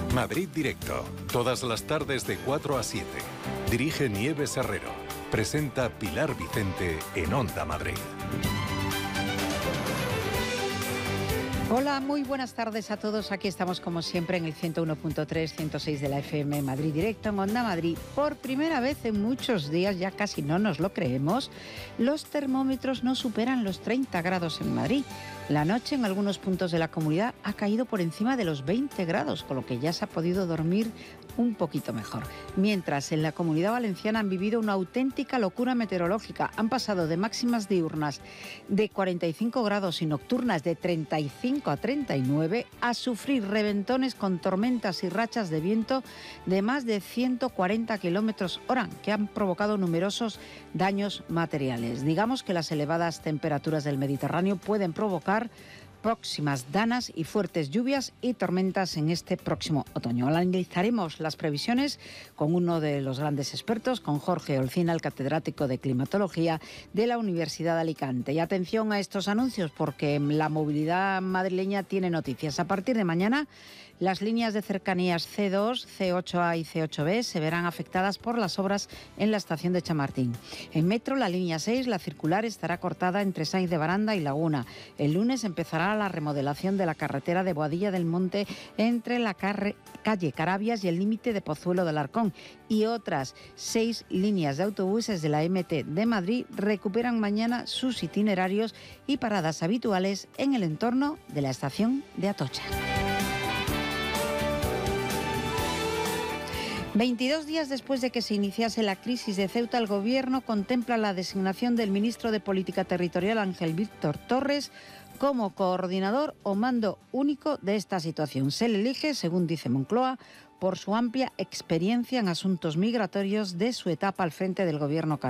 Madrid Directo, todas las tardes de 4 a 7. Dirige Nieves Herrero. Presenta Pilar Vicente en Onda Madrid. Hola, muy buenas tardes a todos. Aquí estamos como siempre en el 101.3, 106 de la FM Madrid Directo en Onda Madrid. Por primera vez en muchos días, ya casi no nos lo creemos, los termómetros no superan los 30 grados en Madrid. La noche en algunos puntos de la comunidad ha caído por encima de los 20 grados, con lo que ya se ha podido dormir un poquito mejor. Mientras en la Comunidad Valenciana han vivido una auténtica locura meteorológica. Han pasado de máximas diurnas de 45 grados y nocturnas de 35 a 39 a sufrir reventones con tormentas y rachas de viento de más de 140 kilómetros hora, que han provocado numerosos daños materiales. Digamos que las elevadas temperaturas del Mediterráneo pueden provocar próximas danas y fuertes lluvias y tormentas en este próximo otoño. Analizaremos las previsiones con uno de los grandes expertos, con Jorge Olcina, el catedrático de climatología de la Universidad de Alicante. Y atención a estos anuncios, porque la movilidad madrileña tiene noticias. A partir de mañana, las líneas de cercanías C2, C8A y C8B se verán afectadas por las obras en la estación de Chamartín. En metro, la línea 6, la circular, estará cortada entre Sainz de Baranda y Laguna. El lunes empezará la remodelación de la carretera de Boadilla del Monte entre la calle Carabias y el límite de Pozuelo del Arcón. Y otras 6 líneas de autobuses de la MT de Madrid recuperan mañana sus itinerarios y paradas habituales en el entorno de la estación de Atocha. 22 días después de que se iniciase la crisis de Ceuta, el Gobierno contempla la designación del ministro de Política Territorial, Ángel Víctor Torres, como coordinador o mando único de esta situación. Se le elige, según dice Moncloa, por su amplia experiencia en asuntos migratorios de su etapa al frente del Gobierno canario.